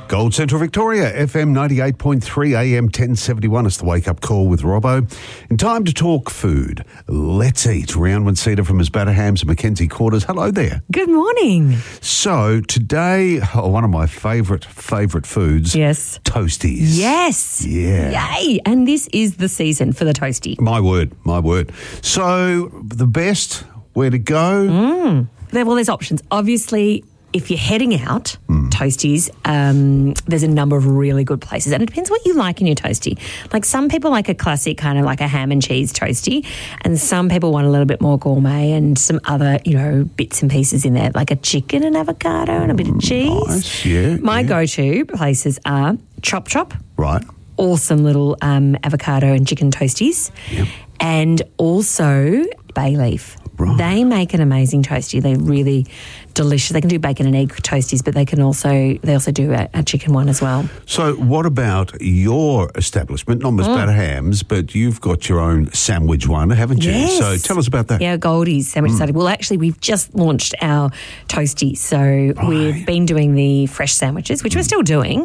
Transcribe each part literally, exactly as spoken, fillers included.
Gold Central Victoria, F M ninety-eight point three, A M ten seventy-one. It's the wake-up call with Robbo. In time to talk food. Let's eat. Roundwood Cedar from his Batter Hams and Mackenzie Quarters. Hello there. Good morning. So today, oh, one of my favourite, favourite foods. Yes. Toasties. Yes. Yeah. Yay. And this is the season for the toasty. My word, my word. So the best, where to go? Mm. There, well, there's options. Obviously, if you're heading out, mm. toasties, um, there's a number of really good places. And it depends what you like in your toasty. Like some people like a classic kind of like a ham and cheese toasty, and some people want a little bit more gourmet and some other, you know, bits and pieces in there, like a chicken and avocado and a bit of cheese. Nice, yeah. My yeah. go-to places are Chop Chop. Right. Awesome little um, avocado and chicken toasties. Yep. And also Bay Leaf. Right. They make an amazing toasty. They're really delicious. They can do bacon and egg toasties, but they can also they also do a, a chicken one as well. So what about your establishment? Not Miss Mm. Batter Hams, but you've got your own sandwich one, haven't you? Yes. So tell us about that. Yeah, Goldie's Sandwich Society. Well, actually, we've just launched our toasty. So Right. we've been doing the fresh sandwiches, which we're still doing.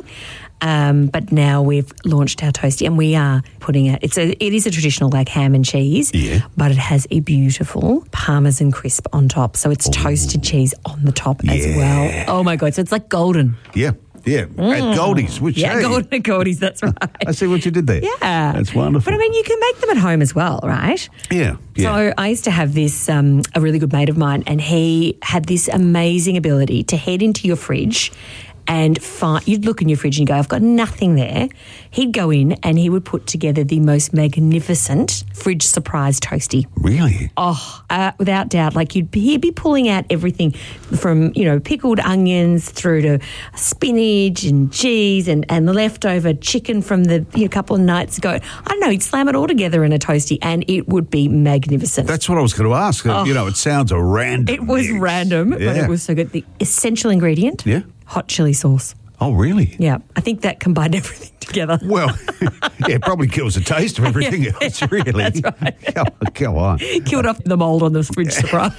Um, but now we've launched our toasty, and we are putting it. It's a. It is a traditional like ham and cheese, Yeah. but it has a beautiful parmesan crisp on top. So it's toasted cheese on the top as Yeah. well. Oh my god! So it's like golden. Yeah, yeah. At Goldie's, which Yeah, hey, golden at Goldie's. That's right. I see what you did there. Yeah, That's wonderful. But I mean, you can make them at home as well, right? Yeah, yeah. So I used to have this, um, a really good mate of mine, and he had this amazing ability to head into your fridge and find, you'd look in your fridge and you go, I've got nothing there. He'd go in and he would put together the most magnificent fridge surprise toasty. Really? Oh, uh, without doubt. Like you'd be, he'd be pulling out everything from, you know, pickled onions through to spinach and cheese and, and the leftover chicken from the you know, couple of nights ago. I don't know, he'd slam it all together in a toasty and it would be magnificent. That's what I was going to ask. Oh. You know, it sounds a random. It was mix. random, but Yeah. it was so good. The essential ingredient, Yeah. hot chili sauce. Oh, really? Yeah, I think that combined everything together. Well, yeah, it probably kills the taste of everything Yeah, else, really. that's right. Come, come on. Killed off the mould on the fridge surprise.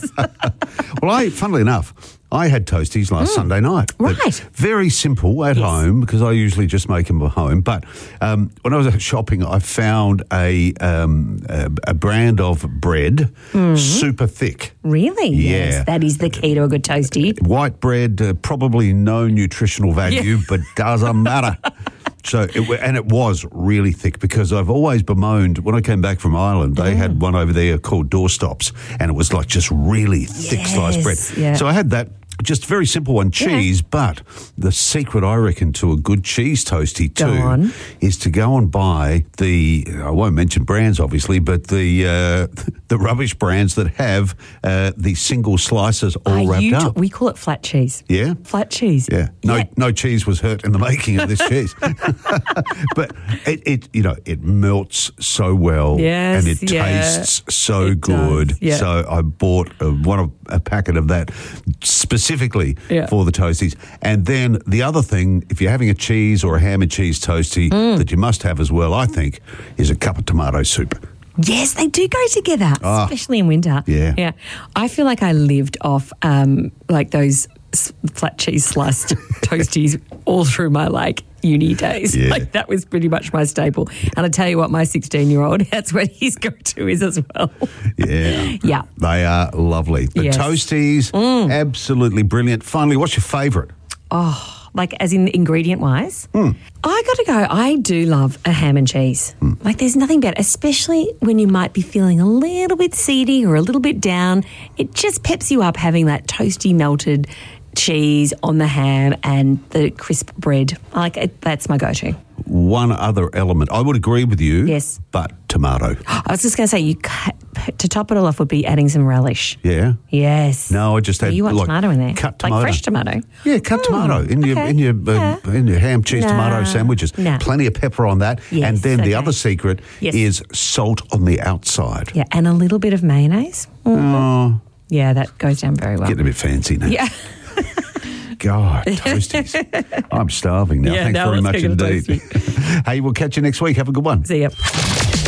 Well, I, funnily enough, I had toasties last Sunday night. But Right. Very simple at Yes. home because I usually just make them at home. But um, when I was out shopping, I found a um, a, a brand of bread, super thick. Really? Yeah. Yes, that is the key to a good toasty. White bread, uh, probably no nutritional value, Yeah. but doesn't matter. So, it, wa- and it was really thick because I've always bemoaned, when I came back from Ireland, they had one over there called Doorstops, and it was like just really thick sliced bread. Yes, yeah. So I had that, just a very simple one, cheese, but the secret, I reckon, to a good cheese toasty Go too on. is to go and buy the, I won't mention brands obviously, but the uh, the rubbish brands that have uh, the single slices all Are wrapped you t- up. we call it flat cheese. Yeah? Flat cheese. Yeah, no, Yeah. no cheese was hurt in the making of this cheese, but it, it, you know, it melts so well, Yes, and it yeah. tastes so It good. does, yeah. So I bought a, one of a packet of that specifically Yeah. for the toasties. And then the other thing, if you're having a cheese or a ham and cheese toasty, Mm. that you must have as well, I think, is a cup of tomato soup. Yes, they do go together, especially in winter. Yeah. Yeah. I feel like I lived off um, like those s- flat cheese sliced toasties all through my like uni days. Yeah. Like that was pretty much my staple. And I tell you what, my sixteen-year-old, that's what his go-to is as well. Yeah. Yeah. They are lovely. The Yes. toasties, absolutely brilliant. Finally, what's your favourite? Oh, like as in ingredient wise, Hmm. I got to go. I do love a ham and cheese. Like there's nothing better, especially when you might be feeling a little bit seedy or a little bit down. It just peps you up having that toasty melted cheese on the ham and the crisp bread. Like it, that's my go-to. One other element. I would agree with you. Yes. But tomato. I was just going to say, you cut, to top it all off would be adding some relish. Yeah. Yes. No, I just had You want like, tomato in there? cut Like tomato. fresh tomato? Yeah, cut Mm, tomato in your okay. in your uh, Yeah. in your ham, cheese, Nah. tomato sandwiches. Nah. Plenty of pepper on that, Yes, and then the okay. other secret Yes. is salt on the outside. Yeah, and a little bit of mayonnaise. Mm. Oh, Yeah, that goes down very well. getting a bit fancy now. Yeah. God, toasties. I'm starving now. Yeah, Thanks now very let's much go get a indeed. Hey, we'll catch you next week. Have a good one. See ya.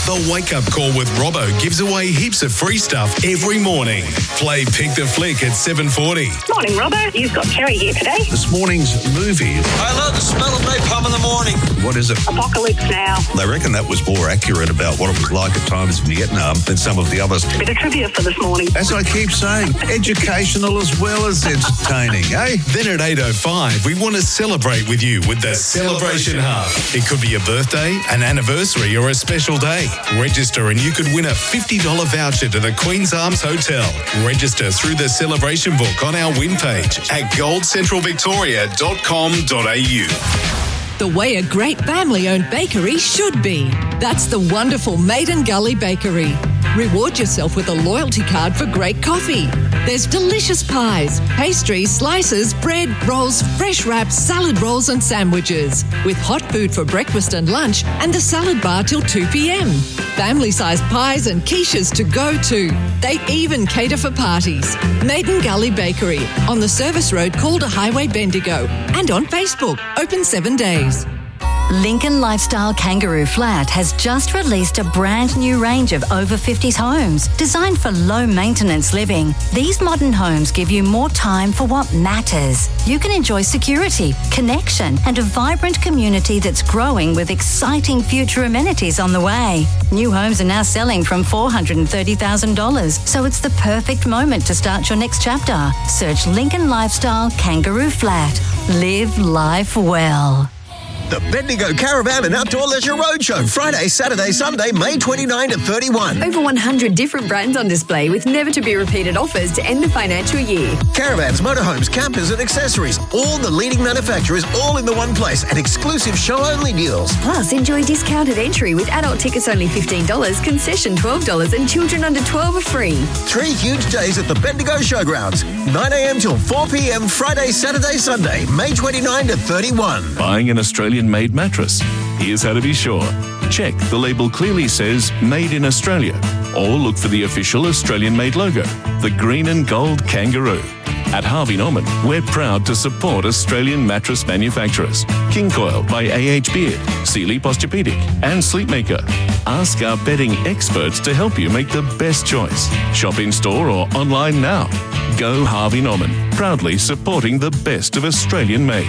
The Wake Up Call with Robbo gives away heaps of free stuff every morning. Play Pick the Flick at seven forty. Morning, Robbo. You've got Kerry here today. This morning's movie. I love the smell of napalm in the morning. What is it? Apocalypse Now. They reckon that was more accurate about what it was like at times in Vietnam than some of the others. Bit of trivia for this morning. As I keep saying, educational as well as entertaining, eh? Then at eight oh five, we want to celebrate with you with the Celebration Hub. It could be a birthday, an anniversary, or a special day. Register and you could win a fifty dollars voucher to the Queen's Arms Hotel. Register through the celebration book on our win page at gold central victoria dot com dot a u. The way a great family-owned bakery should be. That's the wonderful Maiden Gully Bakery. Reward yourself with a loyalty card for great coffee. There's delicious pies, pastries, slices, bread, rolls, fresh wraps, salad rolls and sandwiches. With hot food for breakfast and lunch and the salad bar till two p.m. Family-sized pies and quiches to go to. They even cater for parties. Maiden Gully Bakery on the service road Calder Highway, Bendigo. And on Facebook, open seven days. Lincoln Lifestyle Kangaroo Flat has just released a brand new range of over fifties homes designed for low maintenance living. These modern homes give you more time for what matters. You can enjoy security, connection, and a vibrant community that's growing with exciting future amenities on the way. New homes are now selling from four hundred thirty thousand dollars, so it's the perfect moment to start your next chapter. Search Lincoln Lifestyle Kangaroo Flat. Live life well. The Bendigo Caravan and Outdoor Leisure Roadshow, Friday, Saturday, Sunday, May twenty-ninth to thirty-first. Over one hundred different brands on display with never-to-be-repeated offers to end the financial year. Caravans, motorhomes, campers and accessories. All the leading manufacturers, all in the one place, and exclusive show-only deals. Plus, enjoy discounted entry with adult tickets only fifteen dollars, concession twelve dollars, and children under twelve are free. Three huge days at the Bendigo Showgrounds. nine a.m. till four p.m. Friday, Saturday, Sunday, May twenty-ninth to thirty-first. Buying an Australian made mattress? Here's how to be sure. Check the label clearly says Made in Australia, or look for the official Australian made logo, the green and gold kangaroo. At Harvey Norman, we're proud to support Australian mattress manufacturers. King Coil by A H Beard, Sealy Posturepedic, and Sleepmaker. Ask our bedding experts to help you make the best choice. Shop in store or online now. Go Harvey Norman, proudly supporting the best of Australian made.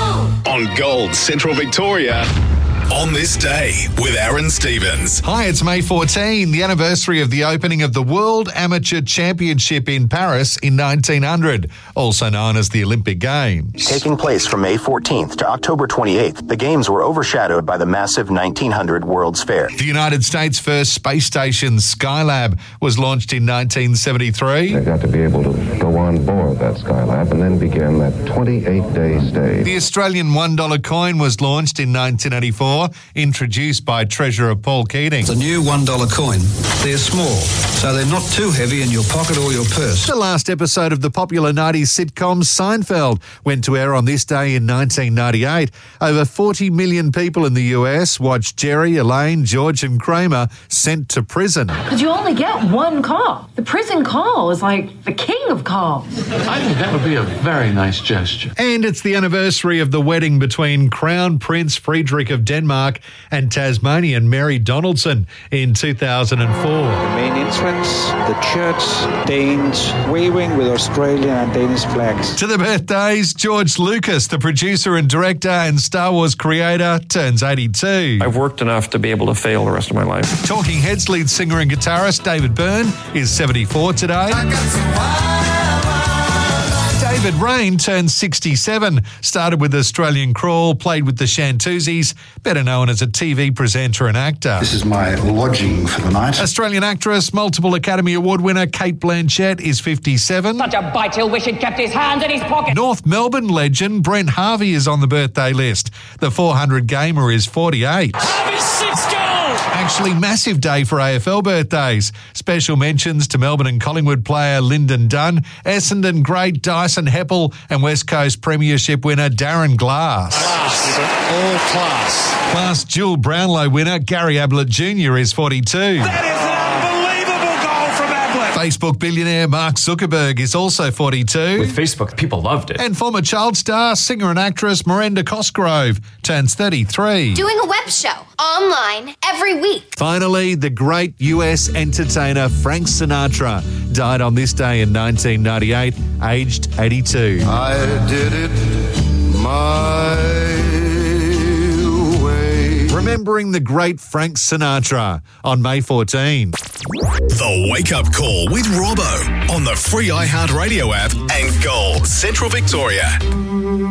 On Gold Central Victoria. On this day with Aaron Stevens. Hi, it's May fourteenth, the anniversary of the opening of the World Amateur Championship in Paris in nineteen hundred, also known as the Olympic Games. Taking place from May fourteenth to October twenty-eighth, the Games were overshadowed by the massive nineteen hundred World's Fair. The United States' first space station, Skylab, was launched in nineteen seventy-three. They got to be able to go on board that Skylab and then begin that twenty-eight day stay. The Australian one dollar coin was launched in nineteen eighty-four. Introduced by Treasurer Paul Keating. The new one dollar coin. They're small, so they're not too heavy in your pocket or your purse. The last episode of the popular nineties sitcom Seinfeld went to air on this day in nineteen ninety-eight. Over forty million people in the U S watched Jerry, Elaine, George and Kramer sent to prison. But you only get one call. The prison call is like the king of calls. I think that would be a very nice gesture. And it's the anniversary of the wedding between Crown Prince Friedrich of Denmark and Tasmanian Mary Donaldson in two thousand four. The main entrance, the church, Danes waving with Australian and Danish flags. To the birthdays, George Lucas, the producer and director and Star Wars creator, turns eighty-two. I've worked enough to be able to fail the rest of my life. Talking Heads lead singer and guitarist David Byrne is seventy-four today. David Rain turned sixty-seven, started with Australian Crawl, played with the Shantuzis, better known as a T V presenter and actor. This is my lodging for the night. Australian actress, multiple Academy Award winner Cate Blanchett is fifty-seven. Such a bite, he'll wish he'd kept his hands in his pocket. North Melbourne legend Brent Harvey is on the birthday list. The four hundred gamer is forty-eight. Harvey's six goals! Actually, massive day for A F L birthdays. Special mentions to Melbourne and Collingwood player Lyndon Dunn, Essendon great Dyson Heppel, and West Coast Premiership winner Darren Glass. Class. All class. Plus, dual Brownlow winner Gary Ablett Junior is forty-two. That is an unbelievable goal from tablet. Facebook billionaire Mark Zuckerberg is also forty-two. With Facebook, people loved it. And former child star, singer and actress Miranda Cosgrove turns thirty-three. Doing a web show online every week. Finally, the great U S entertainer Frank Sinatra died on this day in nineteen ninety-eight, aged eighty-two. I did it my way. Remembering the great Frank Sinatra on May fourteenth. The Wake Up Call with Robbo on the free iHeartRadio app and Gold Central Victoria.